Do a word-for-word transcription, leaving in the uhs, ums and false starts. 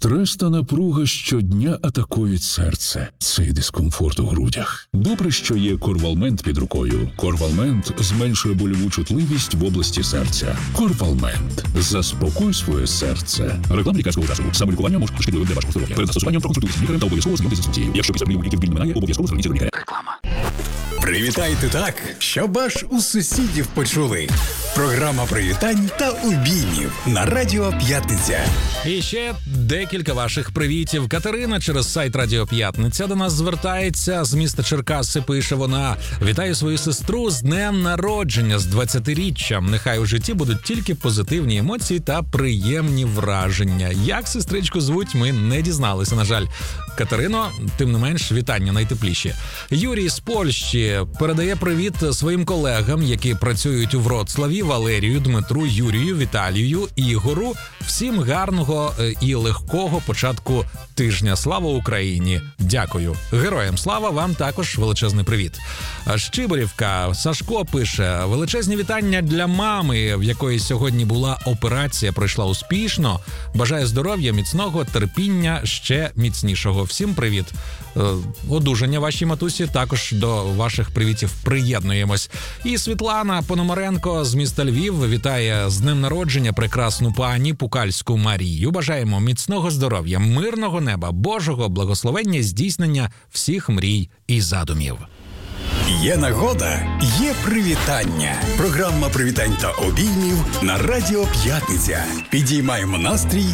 Стрес та напруга щодня атакують серце. Цей дискомфорт у грудях. Добре, що є Корвалмент під рукою. Корвалмент зменшує больову чутливість в області серця. Корвалмент. Заспокой своє серце. Реклама лікарського засобу. Самолікування може бути шкідливим для вашого здоров'я. Перед застосуванням проконсультуйтесь з лікарем та обов'язково знайомтесь з інструкцією. Якщо після прийому ліків біль не минає, обов'язково зверніться до лікаря. Реклама. Привітайте так, щоб аж у сусідів почули. Програма привітань та обіймів на Радіо П'ятниця. І ще декілька ваших привітів. Катерина через сайт Радіо П'ятниця до нас звертається. З міста Черкаси пише вона: «Вітаю свою сестру з днем народження, з двадцятиріччям. Нехай у житті будуть тільки позитивні емоції та приємні враження». Як сестричку звуть, ми не дізналися, на жаль. Катерино, тим не менш, вітання найтепліші. Юрій з Польщі передає привіт своїм колегам, які працюють у Вроцлаві: Валерію, Дмитру, Юрію, Віталію, Ігору. Всім гарного і легкого початку тижня. Слава Україні! Дякую. Героям слава, вам також величезний привіт. Щиборівка. Сашко пише: величезні вітання для мами, в якої сьогодні була операція, пройшла успішно. Бажаю здоров'я, міцного, терпіння, ще міцнішого. Всім привіт. Одужання вашій матусі, також до ваших привітів приєднуємось. І Світлана Пономаренко з міста Львів вітає з днем народження прекрасну пані Пукальську Марію. Бажаємо міцного здоров'я, мирного неба, Божого благословення, здійснення всіх мрій і задумів. Є нагода, є привітання. Програма привітань та обіймів на Радіо П'ятниця. Підіймаємо настрій